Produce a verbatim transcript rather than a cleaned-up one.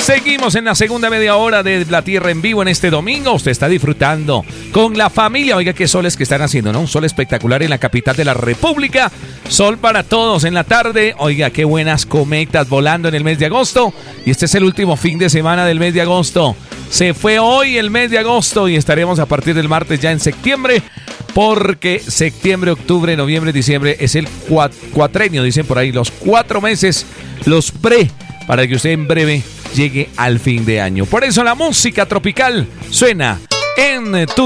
Seguimos en la segunda media hora de La Tierra en Vivo en este domingo. Usted está disfrutando con la familia. Oiga, qué soles que están haciendo, ¿no? Un sol espectacular en la capital de la República. Sol para todos en la tarde. Oiga, qué buenas cometas volando en el mes de agosto. Y este es el último fin de semana del mes de agosto. Se fue hoy el mes de agosto y estaremos a partir del martes ya en septiembre. Porque septiembre, octubre, noviembre, diciembre es el cuatrenio, dicen por ahí, los cuatro meses, los pre, para que usted en breve llegue al fin de año. Por eso la música tropical suena en tu